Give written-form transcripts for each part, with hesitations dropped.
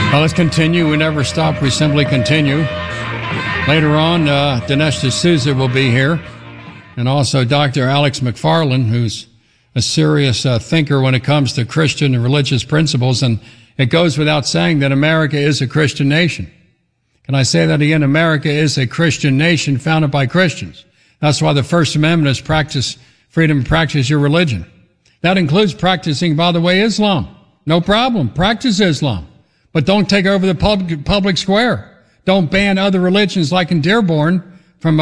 Well, let's continue. We never stop. We simply continue. Later on, Dinesh D'Souza will be here, and also Dr. Alex McFarland, who's a serious thinker when it comes to Christian and religious principles. And it goes without saying that America is a Christian nation. Can I say that again? America is a Christian nation founded by Christians. That's why the First Amendment is freedom to practice your religion. That includes practicing, by the way, Islam. No problem. Practice Islam. But don't take over the public square. Don't ban other religions like in Dearborn from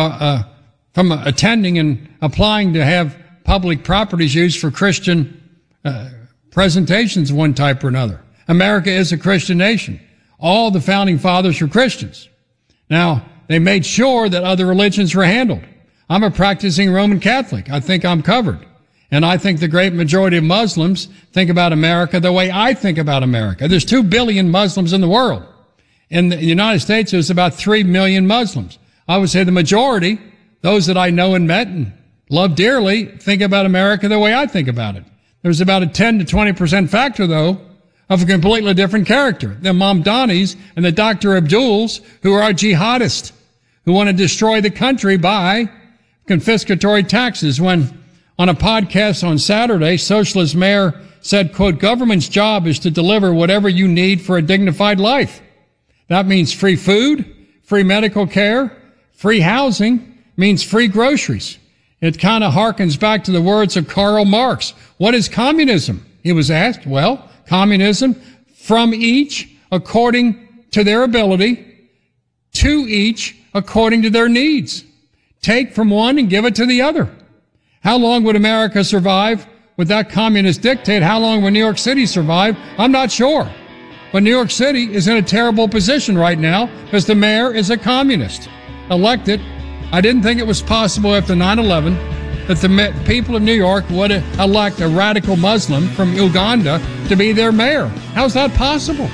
attending and applying to have public properties used for Christian presentations of one type or another. America is a Christian nation. All the founding fathers were Christians. Now, they made sure that other religions were handled. I'm a practicing Roman Catholic. I think I'm covered. And I think the great majority of Muslims think about America the way I think about America. There's 2 billion Muslims in the world. In the United States, there's about 3 million Muslims. I would say the majority, those that I know and met and love dearly, think about America the way I think about it. There's about a 10 to 20% factor, though, of a completely different character. The Mamdanis and the Dr. Abduls, who are jihadists, who want to destroy the country by confiscatory taxes. When on a podcast on Saturday, socialist mayor said, quote, government's job is to deliver whatever you need for a dignified life. That means free food, free medical care, free housing, means free groceries. It kind of harkens back to the words of Karl Marx. What is communism? He was asked. Well, communism, from each according to their ability, to each according to their needs. Take from one and give it to the other. How long would America survive with that communist dictate? How long would New York City survive? I'm not sure. But New York City is in a terrible position right now because the mayor is a communist elected. I didn't think it was possible after 9/11 that the people of New York would elect a radical Muslim from Uganda to be their mayor. How's that possible?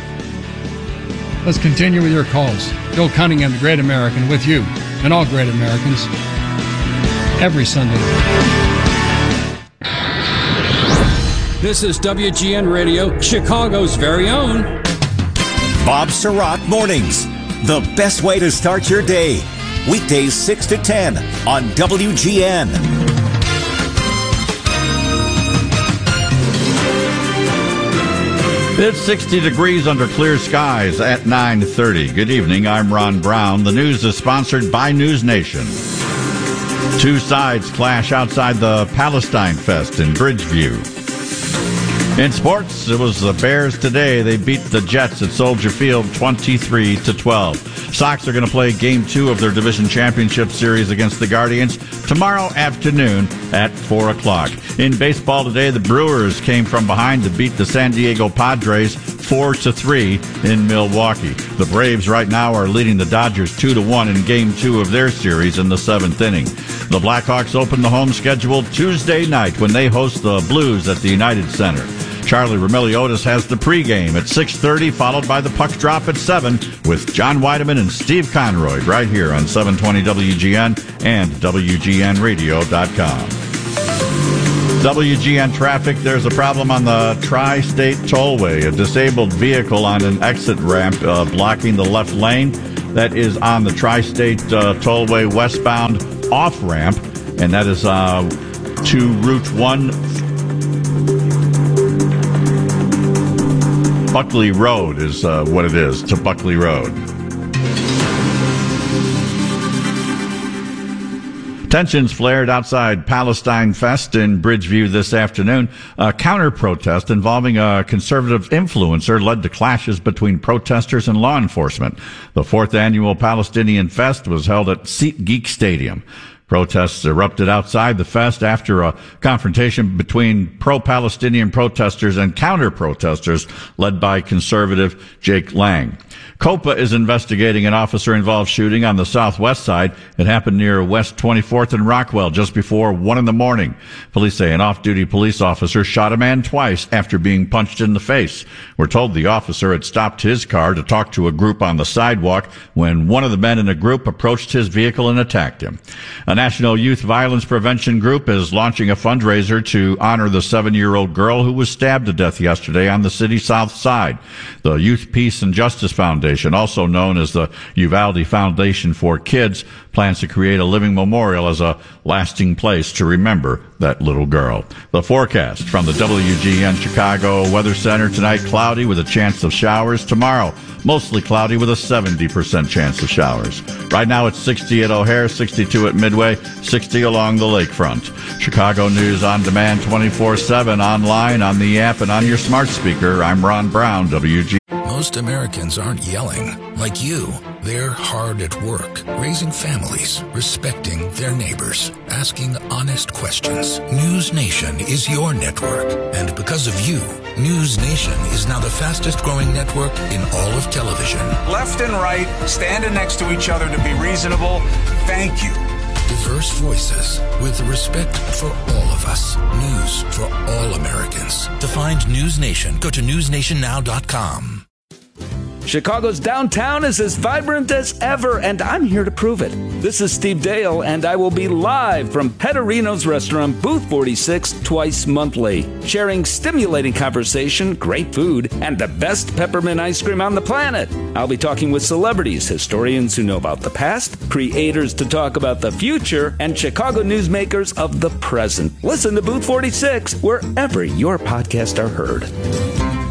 Let's continue with your calls. Bill Cunningham, the Great American, with you and all great Americans every Sunday. This is WGN Radio, Chicago's very own Bob Surratt Mornings, the best way to start your day. Weekdays 6 to 10 on WGN. It's 60 degrees under clear skies at 9:30. Good evening, I'm Ron Brown. The news is sponsored by News Nation. Two sides clash outside the Palestine Fest in Bridgeview. In sports, it was the Bears today. They beat the Jets at Soldier Field 23-12. Sox are going to play Game 2 of their Division Championship Series against the Guardians tomorrow afternoon at 4 o'clock. In baseball today, the Brewers came from behind to beat the San Diego Padres 4-3 in Milwaukee. The Braves right now are leading the Dodgers 2-1 in Game 2 of their series in the 7th inning. The Blackhawks open the home schedule Tuesday night when they host the Blues at the United Center. Charlie Roumeliotis has the pregame at 6:30, followed by the puck drop at 7 with John Weideman and Steve Conroy right here on 720 WGN and WGNradio.com. WGN traffic, there's a problem on the Tri-State Tollway. A disabled vehicle on an exit ramp blocking the left lane. That is on the Tri-State Tollway westbound off-ramp, and that is to Route 1 Buckley Road is what it is, to Buckley Road. Tensions flared outside Palestine Fest in Bridgeview this afternoon. A counter-protest involving a conservative influencer led to clashes between protesters and law enforcement. The 4th annual Palestinian Fest was held at SeatGeek Stadium. Protests erupted outside the fest after a confrontation between pro-Palestinian protesters and counter-protesters led by conservative Jake Lang. COPA is investigating an officer-involved shooting on the southwest side. It happened near West 24th and Rockwell just before 1 in the morning. Police say an off-duty police officer shot a man twice after being punched in the face. We're told the officer had stopped his car to talk to a group on the sidewalk when one of the men in the group approached his vehicle and attacked him. A National Youth Violence Prevention Group is launching a fundraiser to honor the 7-year-old girl who was stabbed to death yesterday on the city's south side. The Youth Peace and Justice Foundation, also known as the Uvalde Foundation for Kids, plans to create a living memorial as a lasting place to remember that little girl. The forecast from the WGN Chicago Weather Center tonight: cloudy with a chance of showers. Tomorrow, mostly cloudy with a 70% chance of showers. Right now it's 60 at O'Hare, 62 at Midway, 60 along the lakefront. Chicago News on demand 24/7 online, on the app, and on your smart speaker. I'm Ron Brown, WGN. Most Americans aren't yelling. Like you, they're hard at work, raising families, respecting their neighbors, asking honest questions. News Nation is your network. And because of you, News Nation is now the fastest growing network in all of television. Left and right, standing next to each other to be reasonable. Thank you. Diverse voices with respect for all of us. News for all Americans. To find News Nation, go to newsnationnow.com. Chicago's downtown is as vibrant as ever, and I'm here to prove it. This is Steve Dale, and I will be live from Petterino's Restaurant, Booth 46, twice monthly, sharing stimulating conversation, great food, and the best peppermint ice cream on the planet. I'll be talking with celebrities, historians who know about the past, creators to talk about the future, and Chicago newsmakers of the present. Listen to Booth 46 wherever your podcasts are heard.